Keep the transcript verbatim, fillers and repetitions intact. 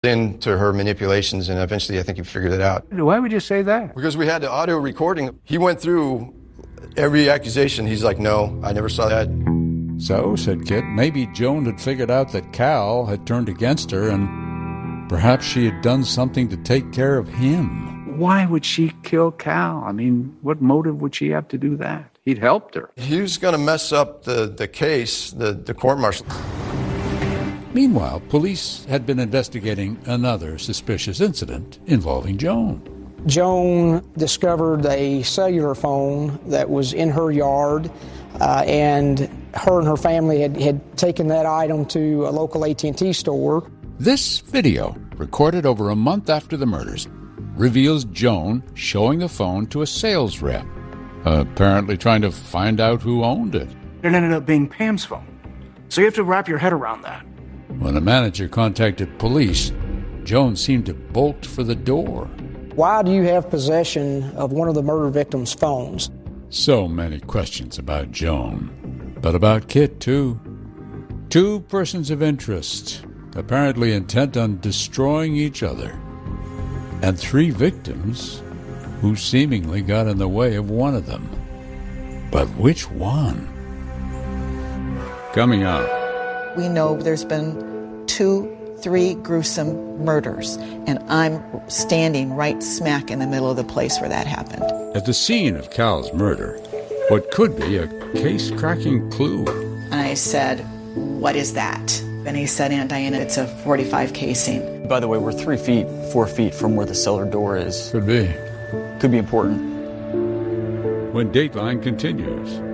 into her manipulations, and eventually I think he figured it out. Why would you say that? Because we had the audio recording. He went through every accusation. He's like, no, I never saw that. So, said Kit, maybe Joan had figured out that Cal had turned against her, and perhaps she had done something to take care of him. Why would she kill Cal? I mean, what motive would she have to do that? He'd helped her. He was going to mess up the, the case, the, the court-martial. Meanwhile, police had been investigating another suspicious incident involving Joan. Joan discovered a cellular phone that was in her yard, uh, and her and her family had, had taken that item to a local A T and T store. This video, recorded over a month after the murders, reveals Joan showing the phone to a sales rep, apparently trying to find out who owned it. It ended up being Pam's phone. So you have to wrap your head around that. When the manager contacted police, Joan seemed to bolt for the door. Why do you have possession of one of the murder victim's phones? So many questions about Joan, but about Kit, too. Two persons of interest, apparently intent on destroying each other, and three victims who seemingly got in the way of one of them. But which one? Coming up. We know there's been two, three gruesome murders, and I'm standing right smack in the middle of the place where that happened. At the scene of Cal's murder, what could be a case-cracking clue. And I said, what is that? And he said, Aunt Diana, it's a forty-five casing. By the way, we're three feet, four feet from where the cellar door is. Could be. Could be important. When Dateline continues.